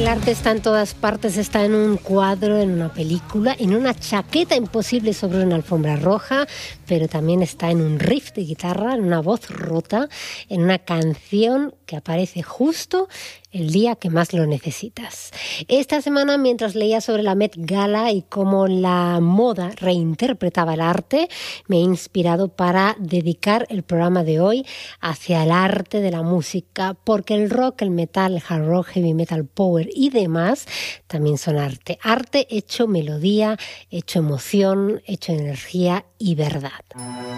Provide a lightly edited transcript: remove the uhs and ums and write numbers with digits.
arte está en todas partes, está en un cuadro, en una película, en una chaqueta imposible sobre una alfombra roja, pero también está en un riff de guitarra, en una voz rota, en una canción que aparece justo el día que más lo necesitas. Esta semana, mientras leía sobre la Met Gala y cómo la moda reinterpretaba el arte, me he inspirado para dedicar el programa de hoy hacia el arte de la música, porque el rock, el metal, el hard rock, heavy metal, power y demás también son arte. Arte hecho melodía, hecho emoción, hecho energía y verdad.